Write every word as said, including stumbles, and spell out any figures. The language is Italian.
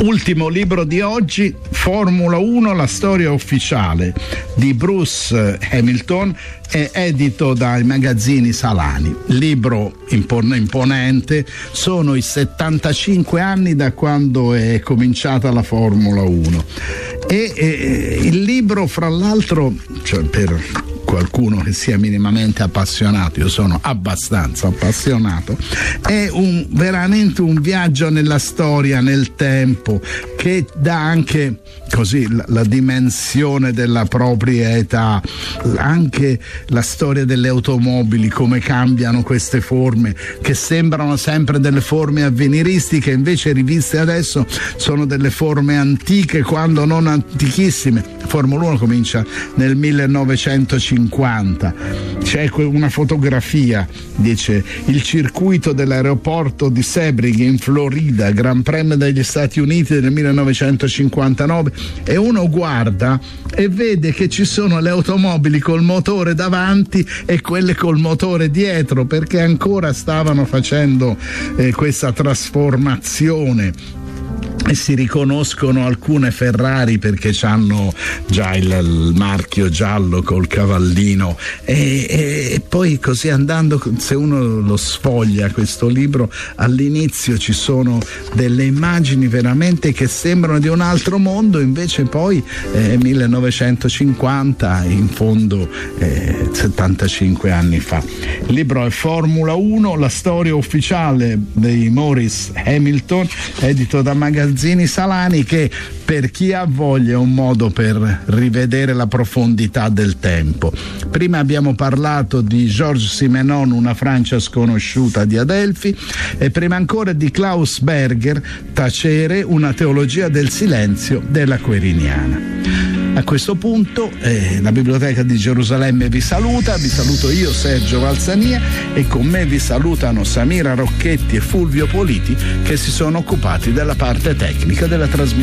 Ultimo libro di oggi, Formula uno, la storia ufficiale di Bruce Hamilton, è edito dai magazzini Salani. Libro impon- imponente, sono i settantacinque anni da quando è cominciata la Formula uno. E, e il libro, fra l'altro, cioè per qualcuno che sia minimamente appassionato, io sono abbastanza appassionato, è un, veramente un viaggio nella storia, nel tempo, che dà anche così la, la dimensione della proprietà, anche la storia delle automobili, come cambiano queste forme che sembrano sempre delle forme avveniristiche, invece riviste adesso sono delle forme antiche quando non antichissime. Formula uno comincia nel millenovecentocinquanta, c'è una fotografia, dice: il circuito dell'aeroporto di Sebring in Florida, Gran Premio degli Stati Uniti del millenovecentocinquantanove, e uno guarda e vede che ci sono le automobili col motore davanti e quelle col motore dietro, perché ancora stavano facendo eh, questa trasformazione. E si riconoscono alcune Ferrari perché hanno già il, il marchio giallo col cavallino, e, e poi così andando, se uno lo sfoglia questo libro, all'inizio ci sono delle immagini veramente che sembrano di un altro mondo, invece poi eh, millenovecentocinquanta, in fondo eh, settantacinque anni fa. Il libro è Formula uno, la storia ufficiale di Maurice Hamilton, edito da magazzini Salani, che per chi ha voglia è un modo per rivedere la profondità del tempo. Prima abbiamo parlato di Georges Simenon, Una Francia sconosciuta di Adelphi, e prima ancora di Klaus Berger, Tacere, una teologia del silenzio della Quiriniana. A questo punto eh, la Biblioteca di Gerusalemme vi saluta, vi saluto io, Sergio Valsania, e con me vi salutano Samira Rocchetti e Fulvio Politi, che si sono occupati della parte tecnica della trasmissione.